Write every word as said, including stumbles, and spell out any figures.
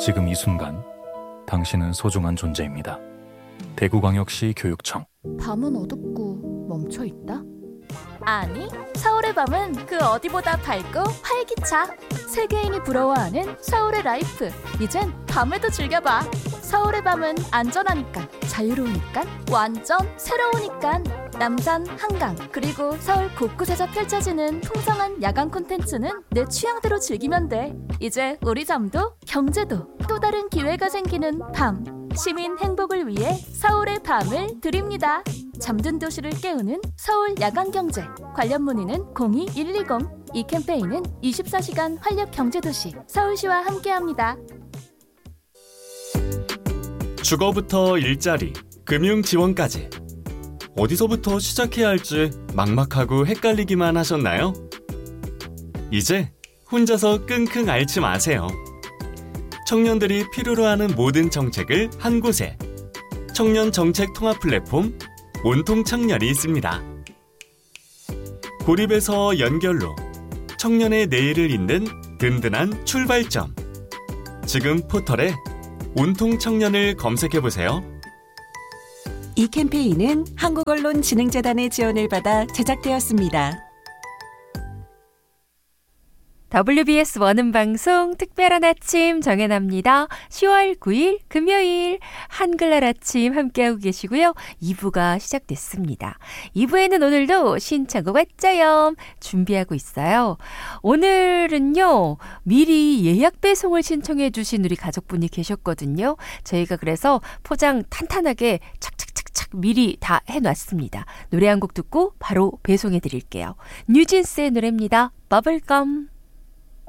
지금 이 순간 당신은 소중한 존재입니다. 대구광역시 교육청. 밤은 어둡고 멈춰있다? 아니, 서울의 밤은 그 어디보다 밝고 활기차. 세계인이 부러워하는 서울의 라이프. 이젠 밤에도 즐겨봐. 서울의 밤은 안전하니까, 자유로우니까, 완전 새로우니까. 남산, 한강, 그리고 서울 곳곳에서 펼쳐지는 풍성한 야간 콘텐츠는 내 취향대로 즐기면 돼. 이제 우리 잠도 경제도 또 다른 기회가 생기는 밤. 시민 행복을 위해 서울의 밤을 드립니다. 잠든 도시를 깨우는 서울 야간경제. 관련 문의는 공이 일이공. 이 캠페인은 이십사 시간 활력 경제도시 서울시와 함께합니다. 주거부터 일자리, 금융 지원까지 어디서부터 시작해야 할지 막막하고 헷갈리기만 하셨나요? 이제 혼자서 끙끙 앓지 마세요. 청년들이 필요로 하는 모든 정책을 한 곳에, 청년 정책 통합 플랫폼 온통 청년이 있습니다. 고립에서 연결로 청년의 내일을 잇는 든든한 출발점. 지금 포털에 온통 청년을 검색해보세요. 이 캠페인은 한국언론진흥재단의 지원을 받아 제작되었습니다. 더블유비에스 원음방송 특별한 아침 정연아입니다. 시월 구일 금요일 한글날 아침 함께하고 계시고요. 이 부가 시작됐습니다. 이 부에는 오늘도 신청곡 왔자염 준비하고 있어요. 오늘은요, 미리 예약 배송을 신청해 주신 우리 가족분이 계셨거든요. 저희가 그래서 포장 탄탄하게 착착착착 미리 다 해놨습니다. 노래 한 곡 듣고 바로 배송해 드릴게요. 뉴진스의 노래입니다. 버블검.